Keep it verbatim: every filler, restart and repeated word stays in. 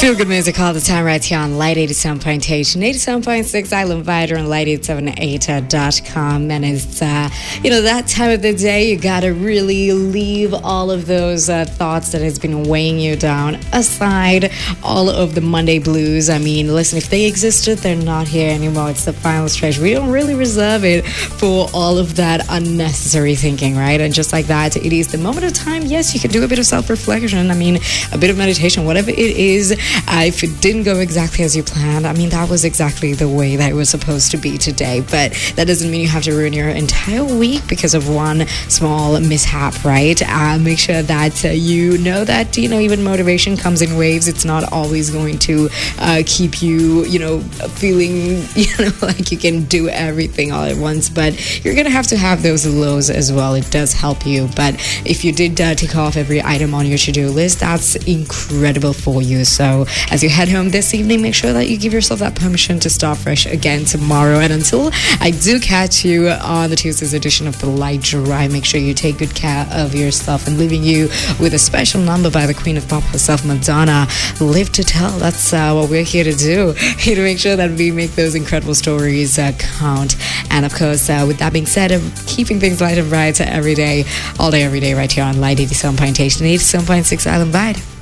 Feel good music all the time right here on Light eighty-seven point eight and eighty-seven point six Island Vider on light eight seven eight dot com. And it's, uh, you know, that time of the day you gotta really leave all of those uh, thoughts that has been weighing you down aside, all of the Monday blues. I mean, listen, if they existed, they're not here anymore. It's the final stretch. We don't really reserve it for all of that unnecessary thinking, right? And just like that, it is the moment of time. Yes, you can do a bit of self-reflection. I mean, a bit of meditation, whatever it is. Uh, if it didn't go exactly as you planned, I mean, that was exactly the way that it was supposed to be today. But that doesn't mean you have to ruin your entire week because of one small mishap, right? Uh, make sure that uh, you know that, you know, even motivation comes in waves. It's not always going to uh, keep you, you know, feeling, you know, like you can do everything all at once. But you're going to have to have those lows as well. It does help you. But if you did uh, tick off every item on your to-do list, that's incredible for you. So as you head home this evening, make sure that you give yourself that permission to start fresh again tomorrow. And until I do catch you on the Tuesday's edition of The Light Drive, make sure you take good care of yourself. And leaving you with a special number by the Queen of Pop herself, Madonna, Live to Tell. That's uh, what we're here to do, here to make sure that we make those incredible stories uh, count. And of course, uh, with that being said, uh, keeping things light and bright every day, all day, every day, right here on Light eighty-seven point eight and eighty-seven point six Island Vibe.